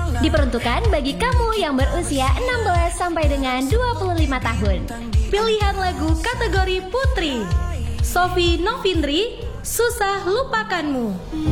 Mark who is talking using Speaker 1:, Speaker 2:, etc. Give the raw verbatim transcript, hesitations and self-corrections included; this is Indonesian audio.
Speaker 1: Diperuntukkan bagi kamu yang berusia enam belas sampai dengan dua puluh lima tahun.
Speaker 2: Pilihan lagu kategori Putri, Sophie Novindri, Susah Lupakanmu.